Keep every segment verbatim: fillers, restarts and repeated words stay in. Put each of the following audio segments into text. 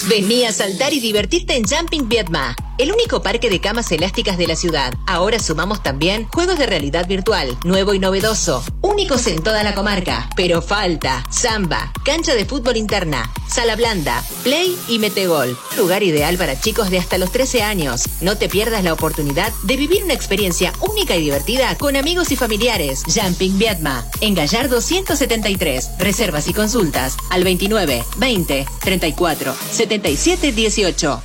Vení a saltar y divertirte en Jumping Vietma, el único parque de camas elásticas de la ciudad. Ahora sumamos también juegos de realidad virtual, nuevo y novedoso, únicos en toda la comarca. Pero falta samba, cancha de fútbol interna, sala blanda, play y metegol. Lugar ideal para chicos de hasta los trece años. No te pierdas la oportunidad de vivir una experiencia única y divertida con amigos y familiares. Jumping Vietma, en Gallardo ciento setenta y tres. Reservas y consultas al veintinueve, veinte, treinta y cuatro, setenta y siete, dieciocho.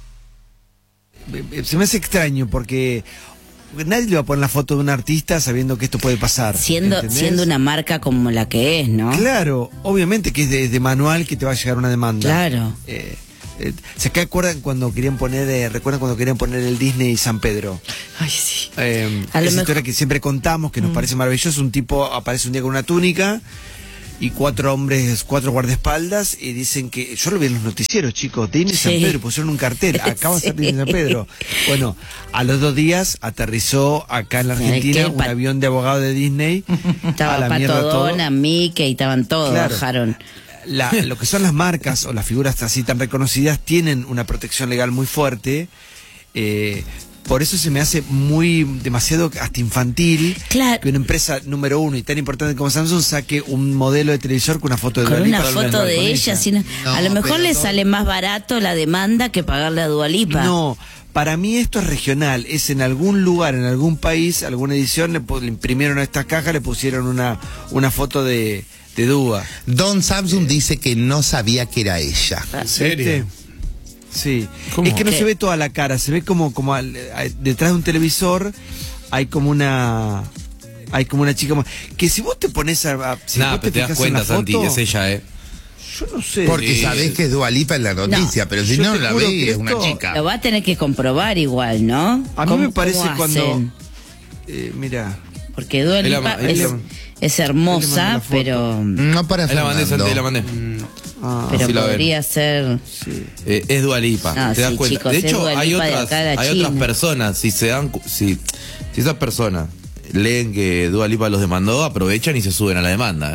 Se me hace extraño porque nadie le va a poner la foto de un artista sabiendo que esto puede pasar. Siendo, siendo una marca como la que es, ¿no? Claro, obviamente que es de, de manual que te va a llegar una demanda. Claro. Eh, eh, ¿Se acuerdan cuando querían poner, eh, recuerdan cuando querían poner el Disney San Pedro? Ay, sí. Eh, A lo esa mejor- historia que siempre contamos, que nos Mm. parece maravilloso. Un tipo aparece un día con una túnica y cuatro hombres, cuatro guardaespaldas, y dicen que, yo lo vi en los noticieros, chicos, Disney San Sí. Pedro, pusieron un cartel, acaba de ser Sí. Disney San Pedro. Bueno, a los dos días aterrizó acá en la Ay, Argentina qué un pa- avión de abogado de Disney. a Estaba la mierda Pato todo. Donald, Mickey, estaban todos, Claro. bajaron. La- lo que son las marcas o las figuras así tan reconocidas tienen una protección legal muy fuerte. eh, por eso se me hace muy demasiado hasta infantil Claro. que una empresa número uno y tan importante como Samsung saque un modelo de televisor con una foto de Con Dua una Lipa para foto vender de con ella, sino- No, a lo mejor pero le no. sale más barato la demanda que pagarle a Dua Lipa. No, para mí esto es regional, es en algún lugar, en algún país, alguna edición, le, pu- le imprimieron a estas cajas, le pusieron una, una foto de, de Dua. Don Samsung dice que no sabía que era ella. ¿En serio? Sí. ¿Cómo? Es que no ¿Qué? se ve toda la cara, se ve como, como al- a- detrás de un televisor hay como una. Hay como una chica. mo- Que si vos te pones a. a- si Nah, vos pero te das fijas en cuenta, la Santi, foto, es ella, ¿eh? Yo no sé. Porque Sí. sabés que es Dua Lipa en la noticia, No. pero si Yo no te la juro ves, que es una esto- chica. Lo va a tener que comprobar igual, ¿no? A mí ¿Cómo- me parece cómo cuando. hacen? Eh, mira. Porque Dua Él la Lipa ma- él es, la- es él le mandó hermosa, la foto. pero, No para Ahí la mandé, Fernando. Santi, ahí la mandé. Ah, pero sí la ven. podría ser... sí. Eh, es Dua Lipa, Ah, te das sí, cuenta. chicos, de es hecho, Dua hay Lipa de otras, acá de hay China. otras personas, si se dan, cu- si, si esas personas leen que Dua Lipa los demandó, aprovechan y se suben a la demanda, ¿eh?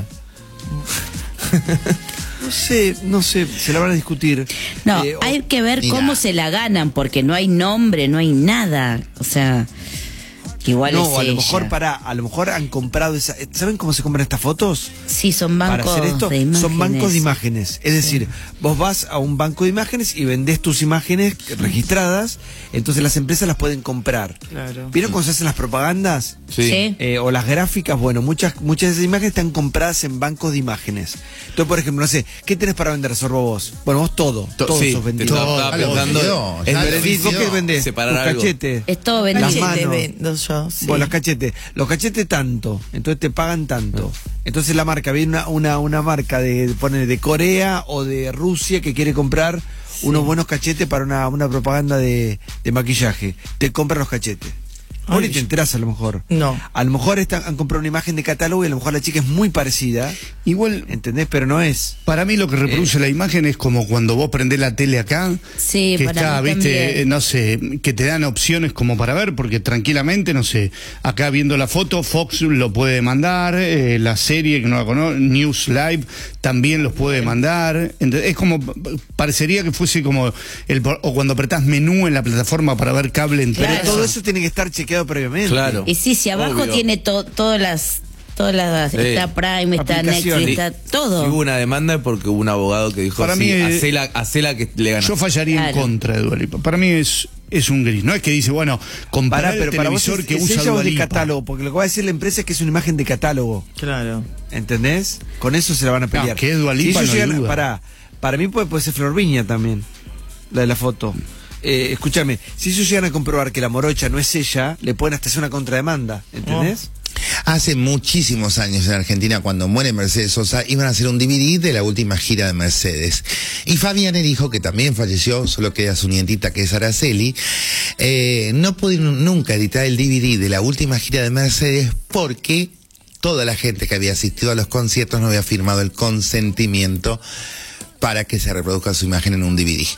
No sé, no sé, se la van a discutir. No, Eh, o- hay que ver Mira. cómo se la ganan, porque no hay nombre, no hay nada. O sea, que igual no, es a lo ella. mejor para, a lo mejor han comprado esa. ¿Saben cómo se compran estas fotos? Sí, son Para bancos hacer esto, de imágenes. son bancos de imágenes. Es decir, vos vas a un banco de imágenes y vendés tus imágenes registradas, entonces las empresas las pueden comprar. Claro. ¿Vieron cómo se hacen las propagandas? Sí. Eh, o las gráficas, bueno, muchas muchas de esas imágenes están compradas en bancos de imágenes. Entonces, por ejemplo, no sé, ¿qué tenés para vender, Sorbo, vos? Bueno, vos todo, To- todo sí, sos te vendido. estaba- Todo, estaba ya lo pensando vendió, en ya lo ver- Decís, ¿vos qué vendés? Separar Tus algo. cachetes. Es todo Las vendido. manos. Cachete vendo yo, sí. Bueno, los cachetes. Los cachetes tanto. Entonces te pagan tanto. Entonces la marca, viene una, una, una marca de, pone de Corea o de Rusia que quiere comprar unos buenos cachetes para una, una propaganda de, de maquillaje. Te compran los cachetes. Vos ni Ay, te enterás a lo mejor. No. A lo mejor están- han comprado una imagen de catálogo y a lo mejor la chica es muy parecida. Igual, ¿Entendés? Pero no es. para mí lo que reproduce la imagen es como cuando vos prendés la tele acá, Sí, que para está, mí viste, también. eh, no sé, que te dan opciones como para ver, porque tranquilamente, no sé, acá viendo la foto, Fox lo puede mandar, eh, la serie que no la conozco, News Live también los puede mandar. Ent- Es como, parecería que fuese como, el, o cuando apretás menú en la plataforma para ver cable entero. Pero todo eso tiene que estar chequeado previamente. Claro. Y sí, si abajo Obvio. tiene to- todas las... Todas las, Sí. está Prime, está Netflix, Aplicaciones. está todo. Si hubo una demanda porque hubo un abogado que dijo, Para sí, mí, eh, hacela, hacela que le gana. Yo fallaría Claro. en contra de Dua Lipa. Para mí es, es un gris. No es que dice, bueno, comprar Pará, el pero para vos televisor es, que es usa ella o Dua es de Lipa. catálogo, porque lo que va a decir la empresa es que es una imagen de catálogo. Claro. ¿Entendés? Con eso se la van a pelear. que es Dua Lipa, Si ellos no hay llegan- duda. pará, para mí puede, puede ser Flor Viña también, la de la foto. Eh, escúchame, si ellos llegan a comprobar que la morocha no es ella, le pueden hasta hacer una contrademanda, ¿entendés? Hace muchísimos años en Argentina, cuando muere Mercedes Sosa, iban a hacer un D V D de la última gira de Mercedes. Y Fabián, el hijo, que también falleció, solo queda su nietita, que es Araceli, eh, no pudieron nunca editar el D V D de la última gira de Mercedes porque toda la gente que había asistido a los conciertos no había firmado el consentimiento para que se reproduzca su imagen en un D V D.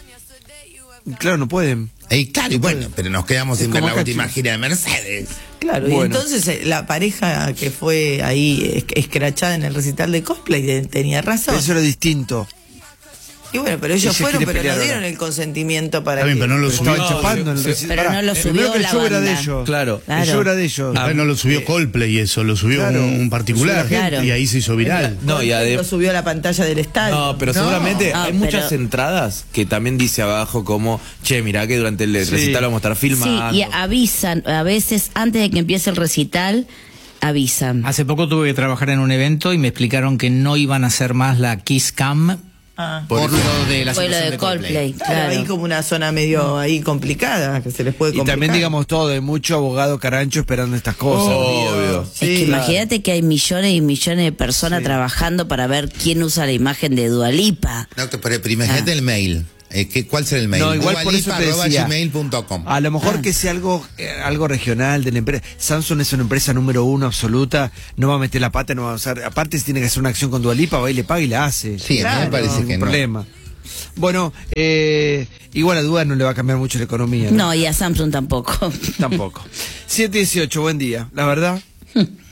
Claro, no pueden. Y claro, y bueno, pero nos quedamos Es sin ver como la cacho. última gira de Mercedes. Claro, y Bueno. entonces eh, la pareja que fue ahí es- escrachada en el recital de cosplay de- tenía razón. Eso era distinto. Y bueno, pero ellos Ella fueron, quiere pero no pelear dieron ahora. el consentimiento para Está bien, que... pero no lo Pero subió. estaban chapando en el sí. recital. Pero no lo Pará, subió primero que el la show era de banda. ellos. Claro. Claro. El show era de ellos. Después no lo subió Coldplay y eso, lo subió Claro. un, un particular. Claro. Y ahí se hizo viral. No, y Lo además. subió a la pantalla del estadio. No, pero seguramente No, hay pero- muchas entradas que también dice abajo como, che, mirá que durante el Sí. recital vamos a estar filmando. Sí, y avisan, a veces antes de que empiece el recital, avisan. Hace poco tuve que trabajar en un evento y me explicaron que no iban a hacer más la Kiss Cam Ah. por lo de la Fue lo situación de Coldplay, Claro, claro. ahí como una zona medio ahí complicada, que se les puede Y complicar. también digamos todo, hay mucho abogado carancho esperando estas cosas. Obvio. Es que claro. imagínate que hay millones y millones de personas trabajando para ver quién usa la imagen de Dua Lipa. No, pero, pero imagínate Ah. el mail. Eh, ¿qué, ¿Cuál será el mail? No, igual por eso te dualipa arroba decía, gmail punto com. a lo mejor que sea algo eh, algo regional de la empresa. Samsung es una empresa número uno absoluta, no va a meter la pata, no va a usar. Aparte, si tiene que hacer una acción con Dua Lipa, va y le paga y la hace. Sí, a mí me Claro, parece Ningún que no. problema. Bueno, eh, igual a Dua no le va a cambiar mucho la economía. No, y a Samsung tampoco. Tampoco. siete dieciocho, buen día. La verdad,